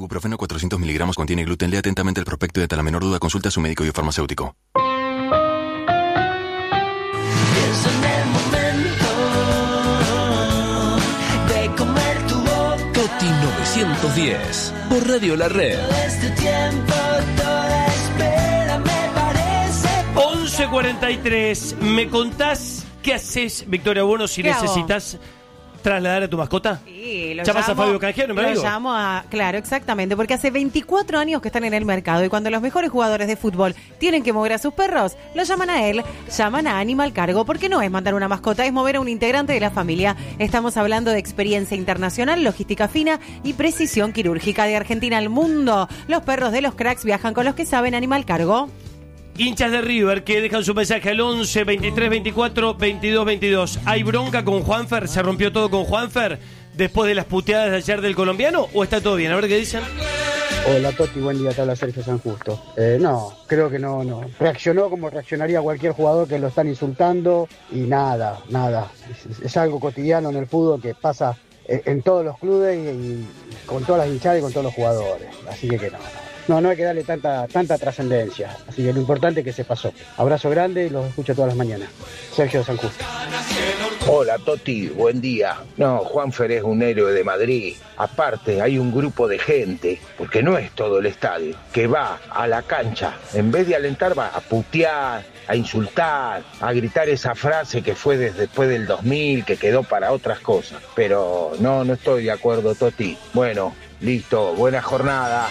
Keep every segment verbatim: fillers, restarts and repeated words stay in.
Ibuprofeno cuatrocientos miligramos contiene gluten. Lea atentamente el prospecto y ante la menor duda consulta a su médico y o farmacéutico. Pienso en el momento de comer tu boca. Toti novecientos diez, por Radio La Red. Este tiempo toda espera me parece. once cuarenta y tres, ¿me contás qué haces, Victoria Bueno, si necesitas trasladar a tu mascota? Sí, lo ¿Llamas llamo, a Fabio Canjero, me Lo digo? llamo a... Claro, exactamente, porque hace veinticuatro años que están en el mercado y cuando los mejores jugadores de fútbol tienen que mover a sus perros, lo llaman a él, llaman a Animal Cargo, porque no es mandar una mascota, es mover a un integrante de la familia. Estamos hablando de experiencia internacional, logística fina y precisión quirúrgica de Argentina al mundo. Los perros de los cracks viajan con los que saben. Animal Cargo. Hinchas de River que dejan su mensaje al once, veintitrés, veinticuatro, veintidós, veintidós. ¿Hay bronca con Juanfer? ¿Se rompió todo con Juanfer después de las puteadas de ayer del colombiano? ¿O está todo bien? A ver qué dicen. Hola Toti, buen día, te habla Sergio San Justo. Eh, no, creo que no, no. Reaccionó como reaccionaría cualquier jugador que lo están insultando y nada, nada. Es, es algo cotidiano en el fútbol que pasa en, en todos los clubes y, y con todas las hinchadas y con todos los jugadores. Así que que no, no. No, no hay que darle tanta tanta trascendencia. Así que lo importante es que se pasó. Abrazo grande y los escucho todas las mañanas. Sergio San Justo. Hola Toti, buen día. No, Juanfer es un héroe de Madrid. Aparte hay un grupo de gente, porque no es todo el estadio, que va a la cancha, en vez de alentar va a putear, a insultar, a gritar esa frase que fue desde después del dos mil, que quedó para otras cosas. Pero no, no estoy de acuerdo, Toti. Bueno, listo, buena jornada.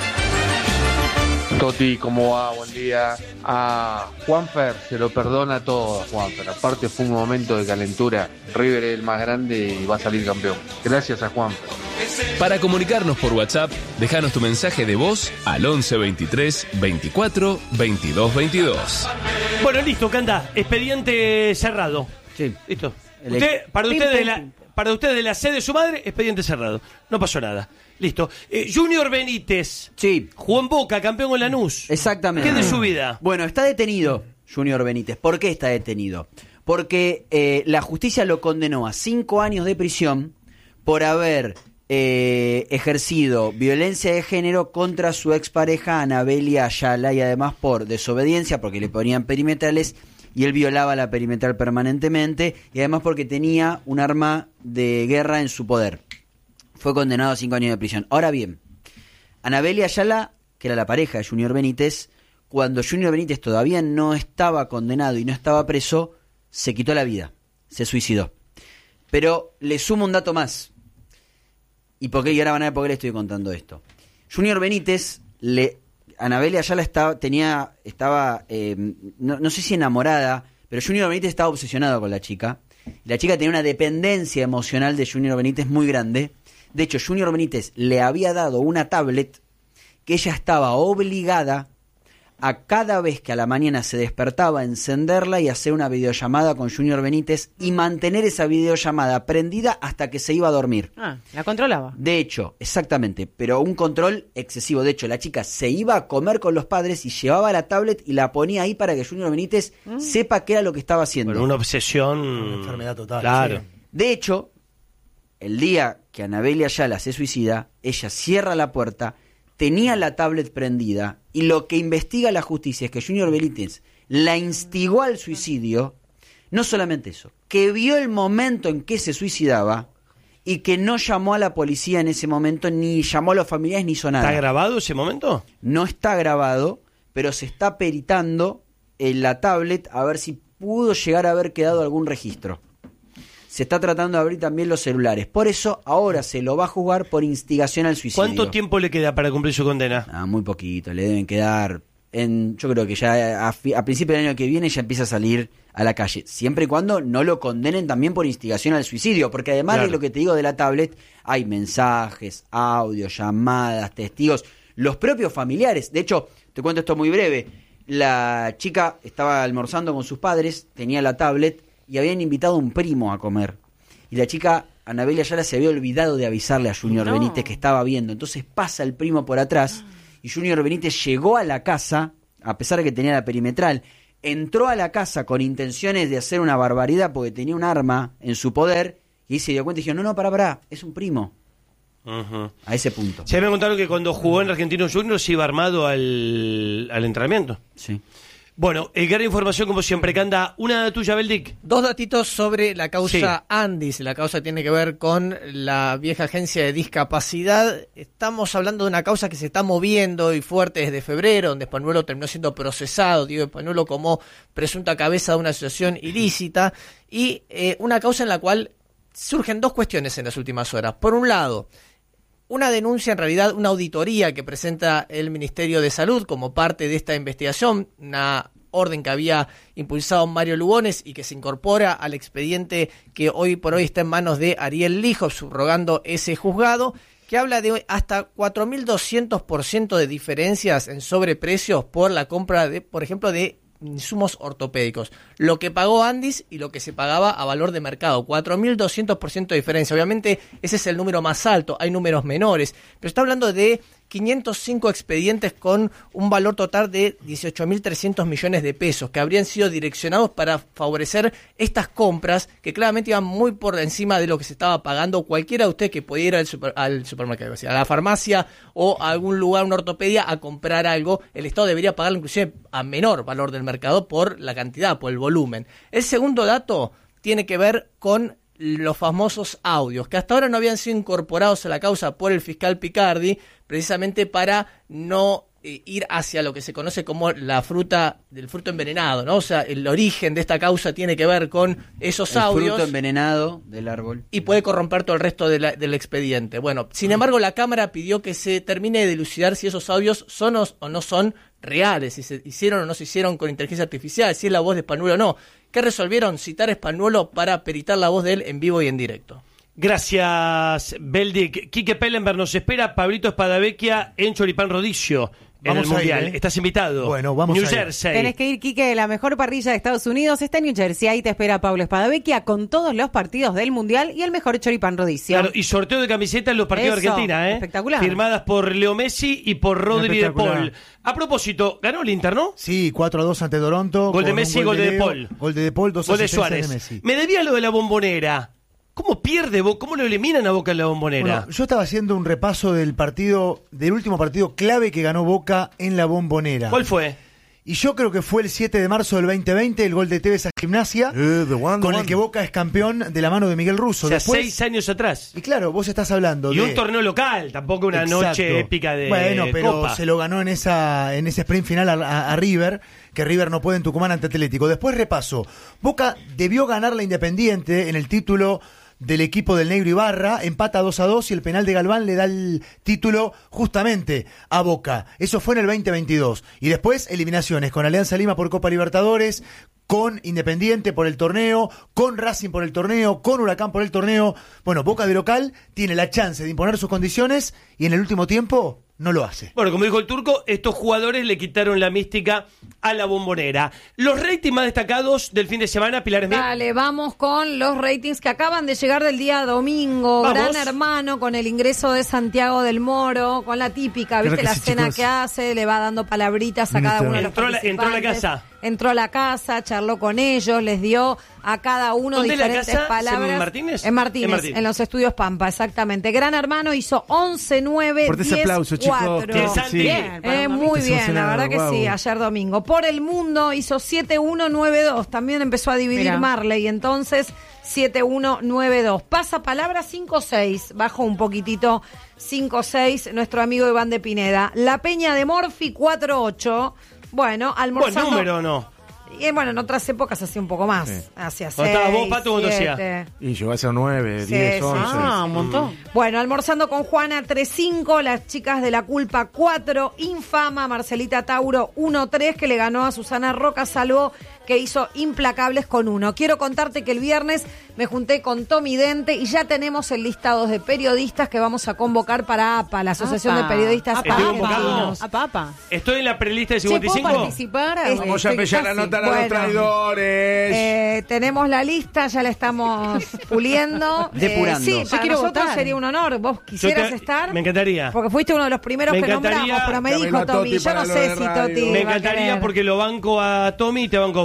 Toti, ¿cómo va? Buen día. A Juanfer se lo perdona todo a Juanfer. Aparte fue un momento de calentura. River es el más grande y va a salir campeón. Gracias a Juanfer. Para comunicarnos por WhatsApp, déjanos tu mensaje de voz al once, veintitrés, veinticuatro, veintidós, veintidós. Bueno, listo, Canda. Expediente cerrado. Sí. Listo. El- Usted, para Pim, usted de pim, la... pim. Para usted de la sede de su madre, expediente cerrado. No pasó nada. Listo. Eh, Junior Benítez. Sí. Jugó en Boca, campeón en Lanús. Exactamente. ¿Qué de su vida? Bueno, está detenido Junior Benítez. ¿Por qué está detenido? Porque eh, la justicia lo condenó a cinco años de prisión por haber eh, ejercido violencia de género contra su expareja Anabelia Ayala y además por desobediencia, porque le ponían perimetrales y él violaba la perimetral permanentemente, y además porque tenía un arma de guerra en su poder. Fue condenado a cinco años de prisión. Ahora bien, Anabelia Ayala, que era la pareja de Junior Benítez, cuando Junior Benítez todavía no estaba condenado y no estaba preso, se quitó la vida, se suicidó. Pero le sumo un dato más. ¿Y por qué? Y ahora van a ver por qué le estoy contando esto. Junior Benítez, le, Anabelia Ayala estaba, tenía, estaba, eh, no, no sé si enamorada, pero Junior Benítez estaba obsesionado con la chica. La chica tenía una dependencia emocional de Junior Benítez muy grande. De hecho, Junior Benítez le había dado una tablet que ella estaba obligada a cada vez que a la mañana se despertaba encenderla y hacer una videollamada con Junior Benítez y mantener esa videollamada prendida hasta que se iba a dormir. Ah, la controlaba. De hecho, exactamente, pero un control excesivo. De hecho, la chica se iba a comer con los padres y llevaba la tablet y la ponía ahí para que Junior Benítez mm. sepa qué era lo que estaba haciendo. Bueno, una obsesión... Una enfermedad total. Claro. Sí. De hecho, el día que Anabelia Ayala se suicida, ella cierra la puerta, tenía la tablet prendida y lo que investiga la justicia es que Junior Benítez la instigó al suicidio. No solamente eso, que vio el momento en que se suicidaba y que no llamó a la policía en ese momento, ni llamó a los familiares, ni hizo nada. ¿Está grabado ese momento? No está grabado, pero se está peritando en la tablet a ver si pudo llegar a haber quedado algún registro. Se está tratando de abrir también los celulares. Por eso ahora se lo va a juzgar por instigación al suicidio. ¿Cuánto tiempo le queda para cumplir su condena? Ah, muy poquito, le deben quedar... En, yo creo que ya a, a principio del año que viene ya empieza a salir a la calle, siempre y cuando no lo condenen también por instigación al suicidio, porque además claro. de lo que te digo de la tablet, hay mensajes, audios, llamadas, testigos, los propios familiares. De hecho, te cuento esto muy breve, la chica estaba almorzando con sus padres, tenía la tablet y habían invitado a un primo a comer, y la chica Anabelia Ayala se había olvidado de avisarle a Junior no. Benítez que estaba viendo, entonces pasa el primo por atrás y Junior Benítez llegó a la casa, a pesar de que tenía la perimetral, entró a la casa con intenciones de hacer una barbaridad porque tenía un arma en su poder, y se dio cuenta y dijo, no, no, pará, pará, es un primo. Uh-huh. A ese punto. Se me contaron que cuando jugó en Argentinos Juniors iba armado al, al entrenamiento. Sí. Bueno, el gran información como siempre, Canda. Una tuya, Beldic. Dos datitos sobre la causa Sí. Andis. La causa tiene que ver con la vieja agencia de discapacidad. Estamos hablando de una causa que se está moviendo y fuerte desde febrero, donde Spanuolo terminó siendo procesado, Diego Spanuolo como presunta cabeza de una asociación ilícita, y eh, una causa en la cual surgen dos cuestiones en las últimas horas. Por un lado, una denuncia, en realidad una auditoría que presenta el Ministerio de Salud como parte de esta investigación, una orden que había impulsado Mario Lugones y que se incorpora al expediente que hoy por hoy está en manos de Ariel Lijov, subrogando ese juzgado, que habla de hasta cuatro mil doscientos por ciento de diferencias en sobreprecios por la compra, de, por ejemplo, de insumos ortopédicos. Lo que pagó Andis y lo que se pagaba a valor de mercado. cuatro mil doscientos por ciento de diferencia. Obviamente ese es el número más alto, hay números menores, pero está hablando de quinientos cinco expedientes con un valor total de dieciocho mil trescientos millones de pesos que habrían sido direccionados para favorecer estas compras que claramente iban muy por encima de lo que se estaba pagando. Cualquiera de ustedes que pudiera ir al, super, al supermercado, a la farmacia o a algún lugar, una ortopedia, a comprar algo, el Estado debería pagarlo inclusive a menor valor del mercado por la cantidad, por el volumen. El segundo dato tiene que ver con los famosos audios, que hasta ahora no habían sido incorporados a la causa por el fiscal Picardi, precisamente para no eh, ir hacia lo que se conoce como la fruta del fruto envenenado, ¿no? O sea, el origen de esta causa tiene que ver con esos el audios. fruto envenenado del árbol. Y puede corromper todo el resto de la, del expediente. Bueno, sin embargo, la Cámara pidió que se termine de dilucidar si esos audios son o, o no son reales, si se hicieron o no se hicieron con inteligencia artificial, si es la voz de Spanuolo o no. ¿Qué resolvieron? Citar a Spanuolo para peritar la voz de él en vivo y en directo. Gracias, Beldic. Quique Pellenberg nos espera, Pablito Espadavecchia en Choripán Rodicio. En Vamos el Mundial. a ir, ¿eh? Estás invitado. Bueno, vamos New a ir. Jersey. Tenés que ir, Quique, la mejor parrilla de Estados Unidos está en New Jersey. Ahí te espera Pablo Espadavecchia con todos los partidos del Mundial y el mejor choripán rodicio. Claro, y sorteo de camisetas en los partidos Eso, de Argentina, ¿eh? espectacular. Firmadas por Leo Messi y por Rodri de Espectacular. Paul. A propósito, ganó el Inter, ¿no? Sí, cuatro a dos ante Toronto. Gol de con un Messi, gol de De Leo, Paul. Gol de De Paul, dos Gol de asistencias Suárez. de Messi. Me debía lo de la Bombonera. ¿Cómo pierde Boca? ¿Cómo lo eliminan a Boca en la Bombonera? Bueno, yo estaba haciendo un repaso del partido, del último partido clave que ganó Boca en la Bombonera. ¿Cuál fue? Y yo creo que fue el siete de marzo del veinte veinte, el gol de Tevez a Gimnasia, Eh, the one, the con el one. que Boca es campeón de la mano de Miguel Russo. O sea, Después, seis años atrás. y claro, vos estás hablando Y de... un torneo local, tampoco una Exacto. noche épica de Bueno, pero Copa. se lo ganó en esa en ese sprint final a, a- a River, que River no puede en Tucumán ante Atlético. Después repaso. Boca debió ganar la Independiente en el título del equipo del Negro Ibarra, empata dos a dos y el penal de Galván le da el título justamente a Boca. Eso fue en el veinte veintidós. Y después eliminaciones con Alianza Lima por Copa Libertadores, con Independiente por el torneo, con Racing por el torneo, con Huracán por el torneo. Bueno, Boca de local tiene la chance de imponer sus condiciones y en el último tiempo no lo hace. Bueno, como dijo el Turco, estos jugadores le quitaron la mística a la Bombonera. Los ratings más destacados del fin de semana, Pilar Smith. Dale, vamos con los ratings que acaban de llegar del día domingo. Vamos. Gran Hermano con el ingreso de Santiago del Moro, con la típica, Claro ¿viste? que La sí, cena chicos. que hace, le va dando palabritas a Ministro. cada uno de los Entró a la- entró a la participantes. casa. Entró a la casa, charló con ellos, les dio a cada uno ¿Dónde es la diferentes casa? palabras. ¿En Martínez? En Martínez, En en, Martínez. los estudios Pampa, exactamente. Gran Hermano hizo once nueve Fuerte ese diez aplauso, chicos. cuatro. Que Santi. Bien, para Eh, un muy domingo. Este bien, la funcionario, verdad que guau. sí, ayer domingo. Por el Mundo hizo siete uno nueve dos, también empezó a dividir Mirá. Marley, entonces siete uno nueve dos. Pasa palabra cinco seis, bajó un poquitito cinco seis nuestro amigo Iván de Pineda. La Peña de Morfi cuatro ocho, bueno, Buen almorzando. número, ¿o no? Y bueno, en otras épocas hacía un poco más, Sí. hacía Cuando seis, estabas vos, Pato, ¿cuánto hacía? siete. Y llegó a ser nueve, Sí, diez, sí. once. Ah, un montón. Bueno, almorzando con Juana tres cinco, las chicas de la culpa cuatro, Infama, Marcelita Tauro uno tres, que le ganó a Susana Roca Salvo, que hizo Implacables con uno. Quiero contarte que el viernes me junté con Tommy Dente y ya tenemos el listado de periodistas que vamos a convocar para A P A, la Asociación Apa. de Periodistas Apa, ¿Estoy apa. convocado? A papa. Estoy en la prelista de Che, cincuenta y ¿puedo cinco. participar? Vamos Vamos a Estoy empezar a casi. anotar a Bueno. los traidores. Eh, tenemos la lista, ya la estamos puliendo. Depurando. Eh, sí, Yo para quiero nosotros votar. sería un honor. ¿Vos quisieras Yo te- estar? Me encantaría. Porque fuiste uno de los primeros Me que encantaría- nombramos, pero me Llámelo dijo a Toti Tommy, yo para no lo sé de si radio. Toti Me va a encantaría querer. porque lo banco a Tommy y te banco a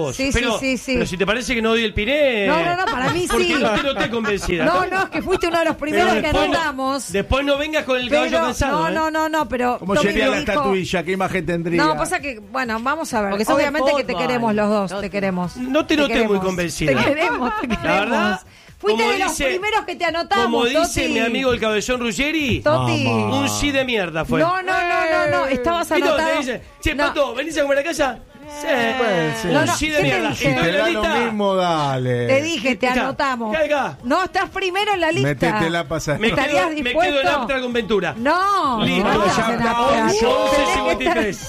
vos. Sí, pero, sí, sí, sí. pero si te parece que no doy el piné. No, no, no, para mí porque sí. no te noté convencida. No, no, es que fuiste uno de los primeros Pero que después no- anotamos. Después no vengas con el caballo Pero, cansado. no, ¿eh? no, no, no, pero. ¿Cómo Tommy sería lo la dijo- estatuilla? ¿Qué imagen tendría? No, pasa que, bueno, vamos a ver. Porque sos de Obviamente que te fútbol. queremos los dos, te queremos. No te noté queremos. muy convencida. Te queremos, te queremos. La verdad, Fuiste como de los dice- primeros que te anotamos, Como dice Toti. mi amigo el cabezón Ruggeri, Toti. un sí de mierda fue. No, no, no, no, no, estabas ¿Y dónde anotado. dice? Che, No. Pato, ¿venís a comer a casa? Sí. Puede ser. No, Un no, sí de ¿qué te mierda. dije? Si te da lo Lolita, mismo, dale. Te dije, te Acá, anotamos. acá. No, estás primero en la lista. Métete la pasada. Me ¿Estarías quedo, me dispuesto? quedo en Aptra con Ventura. No, Listo, no, ya no, está. no, once tenés que cincuenta y estar- tres.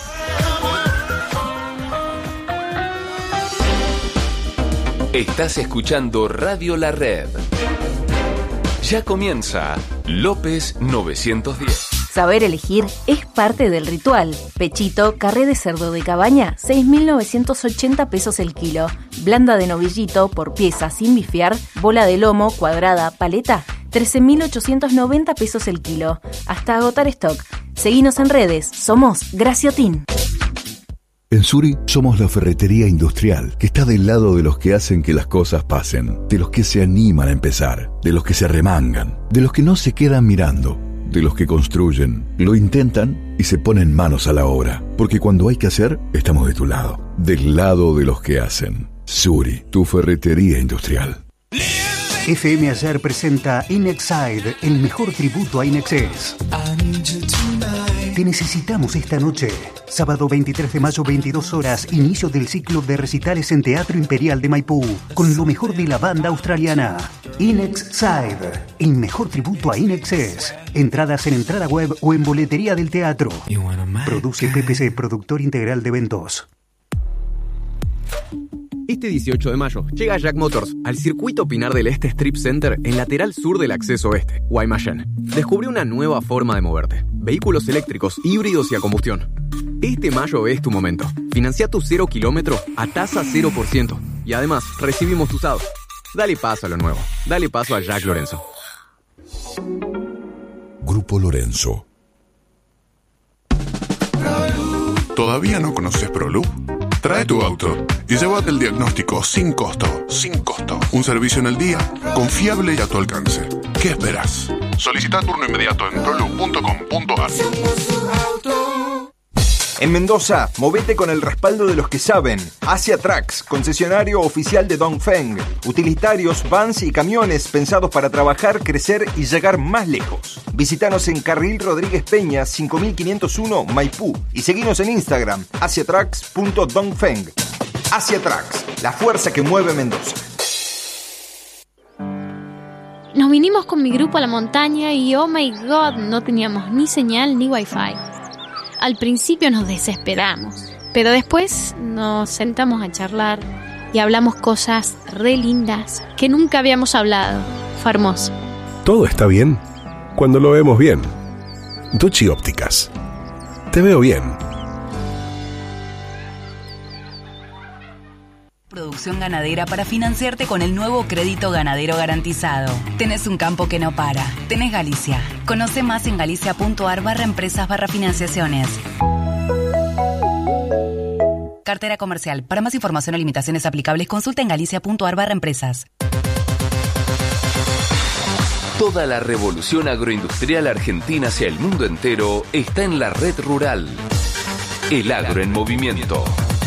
Estás escuchando Radio La Red. Ya comienza López novecientos diez. Saber elegir es parte del ritual. Pechito, carré de cerdo de cabaña, seis mil novecientos ochenta pesos el kilo. Blanda de novillito por pieza sin bifiar, bola de lomo, cuadrada, paleta, trece mil ochocientos noventa pesos el kilo. Hasta agotar stock. Seguinos en redes, somos Graciotín. En Suri somos la ferretería industrial que está del lado de los que hacen que las cosas pasen, de los que se animan a empezar, de los que se remangan, de los que no se quedan mirando, de los que construyen, lo intentan y se ponen manos a la obra. Porque cuando hay que hacer, estamos de tu lado, del lado de los que hacen. Suri, tu ferretería industrial. F M Ayer presenta Inexide, el mejor tributo a Inexcess. Te necesitamos esta noche. Sábado veintitrés de mayo, veintidós horas, inicio del ciclo de recitales en Teatro Imperial de Maipú, con lo mejor de la banda australiana. Inexide, el mejor tributo a Inexcess. Entradas en entrada web o en boletería del teatro. Produce P P C, productor integral de eventos. Este dieciocho de mayo llega Jack Motors al circuito Pinar del Este Strip Center en lateral sur del acceso oeste, Guaymallén. Descubre una nueva forma de moverte. Vehículos eléctricos, híbridos y a combustión. Este mayo es tu momento. Financia tu cero kilómetro a tasa cero por ciento. Y además, recibimos usados. Dale paso a lo nuevo. Dale paso a Jack Lorenzo. Grupo Lorenzo. ¿Todavía no conoces ProLoop? Trae tu auto y llévate el diagnóstico sin costo. Sin costo. Un servicio en el día, confiable y a tu alcance. ¿Qué esperas? Solicita turno inmediato en proloop punto com punto a r. En Mendoza, movete con el respaldo de los que saben. Asia Trucks, concesionario oficial de Dongfeng. Utilitarios, vans y camiones pensados para trabajar, crecer y llegar más lejos. Visítanos en Carril Rodríguez Peña, cinco mil quinientos uno, Maipú. Y seguinos en Instagram, asia trucks punto dongfeng. Asia Trucks, la fuerza que mueve Mendoza. Nos vinimos con mi grupo a la montaña y oh my god, no teníamos ni señal ni wifi. Al principio nos desesperamos, pero después nos sentamos a charlar y hablamos cosas re lindas que nunca habíamos hablado. Fue hermoso. Todo está bien cuando lo vemos bien. Duchi Ópticas. Te veo bien. Producción ganadera para financiarte con el nuevo crédito ganadero garantizado. Tenés un campo que no para. Tenés Galicia. Conoce más en galicia punto a r barra empresas barra financiaciones. Cartera comercial. Para más información o limitaciones aplicables, consulta en galicia punto a r barra empresas. Toda la revolución agroindustrial argentina hacia el mundo entero está en la red rural. El agro en movimiento.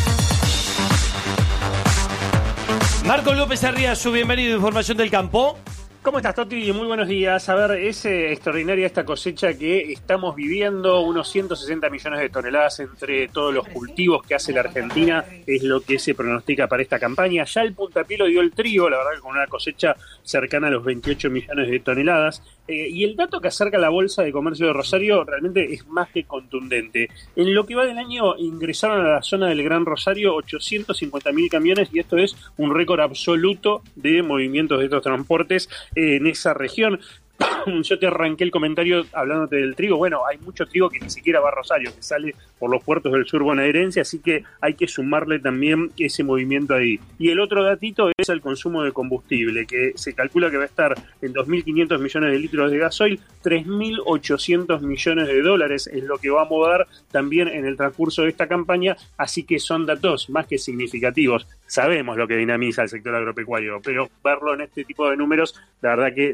Marco López Arriazu, bienvenido a Información del Campo. ¿Cómo estás, Toti? Muy buenos días. A ver, es eh, extraordinaria esta cosecha que estamos viviendo, unos ciento sesenta millones de toneladas entre todos los cultivos que hace la Argentina, es lo que se pronostica para esta campaña. Ya el puntapié lo dio el trigo, la verdad que con una cosecha cercana a los veintiocho millones de toneladas. Eh, y el dato que acerca la Bolsa de Comercio de Rosario realmente es más que contundente. En lo que va del año ingresaron a la zona del Gran Rosario ochocientos cincuenta mil camiones y esto es un récord absoluto de movimientos de estos transportes en esa región. Yo te arranqué el comentario hablándote del trigo. Bueno, hay mucho trigo que ni siquiera va a Rosario, que sale por los puertos del sur bonaerense, así que hay que sumarle también ese movimiento ahí. Y el otro datito es el consumo de combustible, que se calcula que va a estar en dos mil quinientos millones de litros de gasoil, tres mil ochocientos millones de dólares es lo que va a mover también en el transcurso de esta campaña, así que son datos más que significativos. sabemos lo que dinamiza el sector agropecuario, pero verlo en este tipo de números, la verdad que